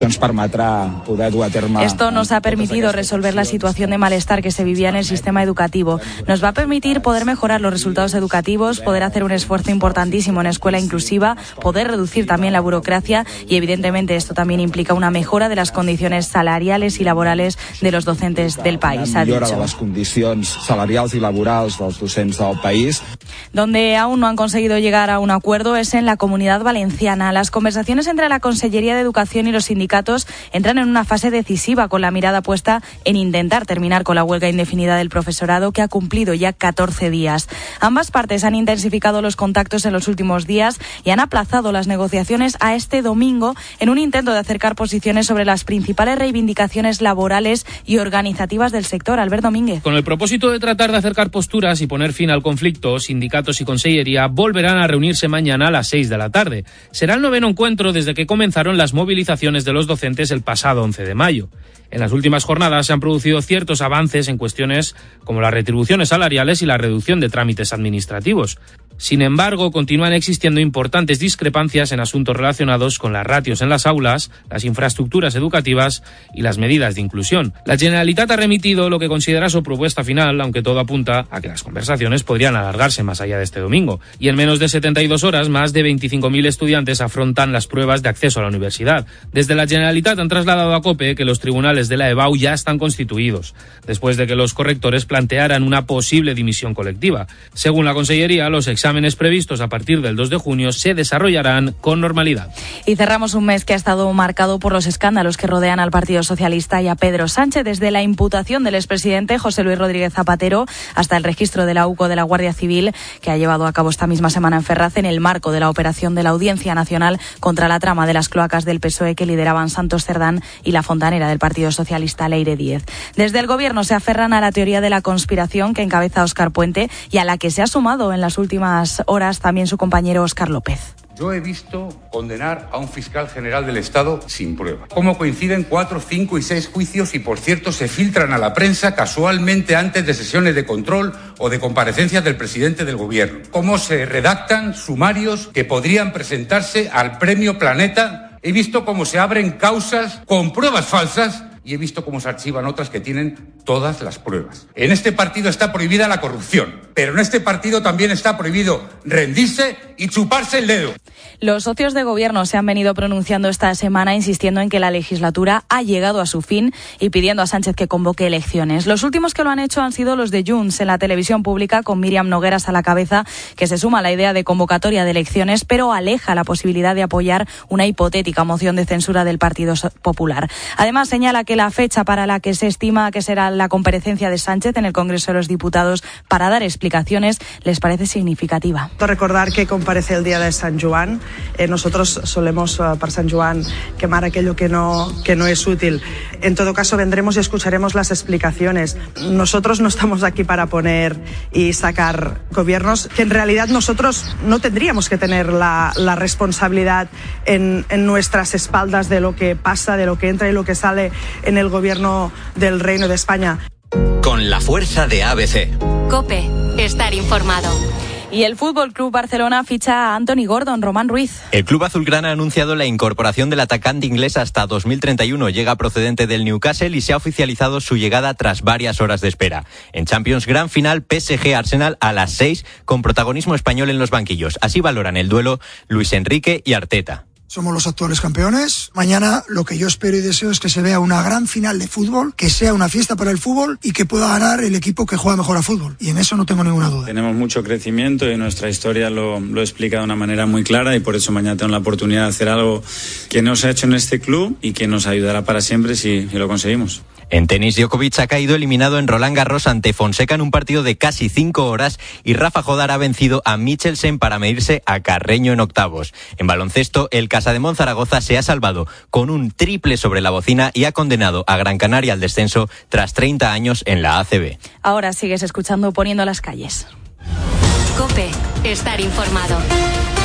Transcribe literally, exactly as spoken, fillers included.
Ens permetrà poder dur a terme. Esto nos ha permitido resolver la situación de malestar que se vivía en el sistema educativo. Nos va a permitir poder mejorar los resultados educativos, poder hacer un esfuerzo importantísimo en escuela inclusiva, poder reducir también la burocracia y evidentemente esto también implica una mejora de las condiciones salariales y laborales de los docentes del país, ha Millora dicho. de les condicions salarials i laborals dels docents del país. Donde aún no han conseguido llegar a un acuerdo es en la Comunidad Valenciana. Las conversaciones entre la Consellería de Educación y los sindicatos entran en una fase decisiva con la mirada puesta en intentar terminar con la huelga indefinida del profesorado que ha cumplido ya catorce días. Ambas partes han intensificado los contactos en los últimos días y han aplazado las negociaciones a este domingo en un intento de acercar posiciones sobre las principales reivindicaciones laborales y organizativas del sector. Albert Domínguez. Con el propósito de tratar de acercar posturas y poner fin al conflicto, sindicatos y consellería volverán a reunirse mañana a las seis de la tarde. Será el noveno encuentro desde que comenzaron las movilizaciones de los docentes el pasado once de mayo. En las últimas jornadas se han producido ciertos avances en cuestiones como las retribuciones salariales y la reducción de trámites administrativos. Sin embargo, continúan existiendo importantes discrepancias en asuntos relacionados con las ratios en las aulas, las infraestructuras educativas y las medidas de inclusión. La Generalitat ha remitido lo que considera su propuesta final, aunque todo apunta a que las conversaciones podrían alargarse más allá de este domingo. Y en menos de setenta y dos horas, más de veinticinco mil estudiantes afrontan las pruebas de acceso a la universidad. Desde la Generalitat han trasladado a COPE que los tribunales de la E B A U ya están constituidos, después de que los correctores plantearan una posible dimisión colectiva. Según la Consellería, los exámenes exámenes previstos a partir del dos de junio se desarrollarán con normalidad. Y cerramos un mes que ha estado marcado por los escándalos que rodean al Partido Socialista y a Pedro Sánchez, desde la imputación del expresidente José Luis Rodríguez Zapatero hasta el registro de la U C O de la Guardia Civil, que ha llevado a cabo esta misma semana en Ferraz en el marco de la operación de la Audiencia Nacional contra la trama de las cloacas del P S O E que lideraban Santos Cerdán y la fontanera del Partido Socialista, Leire Díez. Desde el Gobierno se aferran a la teoría de la conspiración que encabeza Óscar Puente y a la que se ha sumado en las últimas horas también su compañero Óscar López. Yo he visto condenar a un fiscal general del Estado sin prueba. Cómo coinciden cuatro, cinco y seis juicios y, por cierto, se filtran a la prensa casualmente antes de sesiones de control o de comparecencias del presidente del Gobierno. Cómo se redactan sumarios que podrían presentarse al Premio Planeta. He visto cómo se abren causas con pruebas falsas y he visto cómo se archivan otras que tienen todas las pruebas. En este partido está prohibida la corrupción, pero en este partido también está prohibido rendirse y chuparse el dedo. Los socios de Gobierno se han venido pronunciando esta semana insistiendo en que la legislatura ha llegado a su fin y pidiendo a Sánchez que convoque elecciones. Los últimos que lo han hecho han sido los de Junts en la televisión pública, con Míriam Nogueras a la cabeza, que se suma a la idea de convocatoria de elecciones, pero aleja la posibilidad de apoyar una hipotética moción de censura del Partido Popular. Además, señala que la fecha para la que se estima que será la comparecencia de Sánchez en el Congreso de los Diputados para dar explicaciones les parece significativa. Recordar que comparece el día de San Juan. Eh, nosotros solemos uh, para San Juan quemar aquello que no, que no es útil. En todo caso, vendremos y escucharemos las explicaciones. Nosotros no estamos aquí para poner y sacar gobiernos, que en realidad nosotros no tendríamos que tener la, la responsabilidad en, en nuestras espaldas de lo que pasa, de lo que entra y lo que sale en el gobierno del Reino de España. Con la fuerza de A B C. COPE, estar informado. Y el Fútbol Club Barcelona ficha a Anthony Gordon. Román Ruiz. El club azulgrana ha anunciado la incorporación del atacante inglés hasta dos mil treinta y uno. Llega procedente del Newcastle y se ha oficializado su llegada tras varias horas de espera. En Champions, gran final P S G-Arsenal a las seis, con protagonismo español en los banquillos. Así valoran el duelo Luis Enrique y Arteta. Somos los actuales campeones. Mañana lo que yo espero y deseo es que se vea una gran final de fútbol, que sea una fiesta para el fútbol y que pueda ganar el equipo que juega mejor a fútbol. Y en eso no tengo ninguna duda. Tenemos mucho crecimiento y nuestra historia lo, lo explica de una manera muy clara y por eso mañana tengo la oportunidad de hacer algo que no se ha hecho en este club y que nos ayudará para siempre si, si lo conseguimos. En tenis, Djokovic ha caído eliminado en Roland Garros ante Fonseca en un partido de casi cinco horas y Rafa Jodar ha vencido a Michelsen para medirse a Carreño en octavos. En baloncesto, el Casademont Zaragoza se ha salvado con un triple sobre la bocina y ha condenado a Gran Canaria al descenso tras treinta años en la A C B. Ahora sigues escuchando Poniendo las calles. COPE, estar informado.